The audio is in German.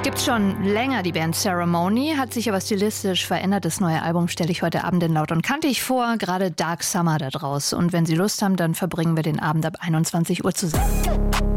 Gibt's schon länger, die Band Ceremony, hat sich aber stilistisch verändert. Das neue Album stelle ich heute Abend in Laut und Kantig vor, gerade Dark Summer da draus. Und wenn Sie Lust haben, dann verbringen wir den Abend ab 21 Uhr zusammen.